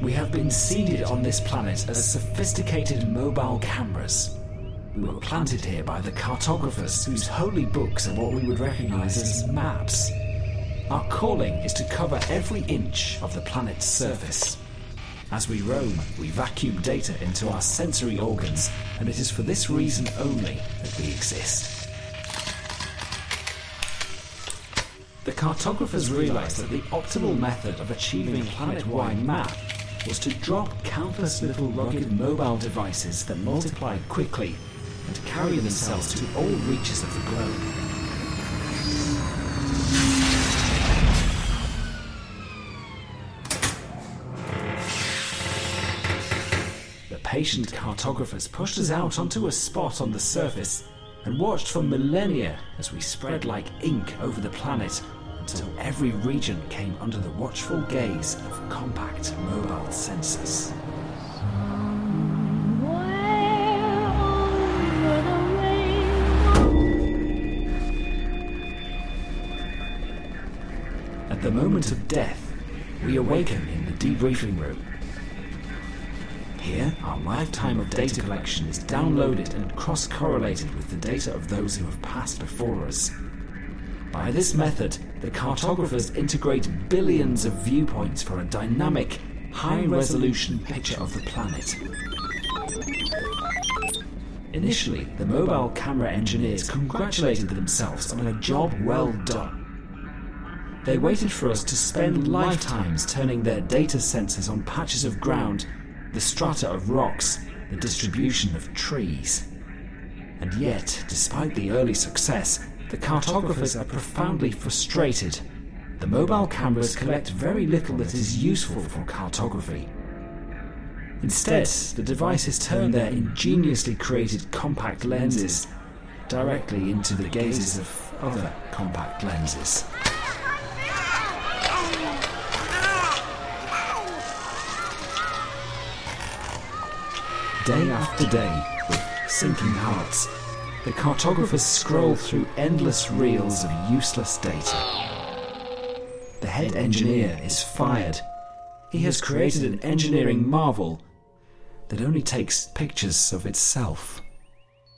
We have been seeded on this planet as sophisticated mobile cameras. We were planted here by the cartographers whose holy books are what we would recognize as maps. Our calling is to cover every inch of the planet's surface. As we roam, we vacuum data into our sensory organs, and it is for this reason only that we exist. The cartographers realized that the optimal method of achieving a planet-wide map was to drop countless little rugged mobile devices that multiplied quickly and carry themselves to all reaches of the globe. The patient cartographers pushed us out onto a spot on the surface and watched for millennia as we spread like ink over the planet until every region came under the watchful gaze of compact mobile sensors. At the moment of death, we awaken in the debriefing room. Here, our lifetime of data collection is downloaded and cross-correlated with the data of those who have passed before us. By this method, the cartographers integrate billions of viewpoints for a dynamic, high-resolution picture of the planet. Initially, the mobile camera engineers congratulated themselves on a job well done. They waited for us to spend lifetimes turning their data sensors on patches of ground, the strata of rocks, the distribution of trees. And yet, despite the early success, the cartographers are profoundly frustrated. The mobile cameras collect very little that is useful for cartography. Instead, the devices turn their ingeniously created compact lenses directly into the gazes of other compact lenses. Day after day, with sinking hearts, the cartographers scroll through endless reels of useless data. The head engineer is fired. He has created an engineering marvel that only takes pictures of itself.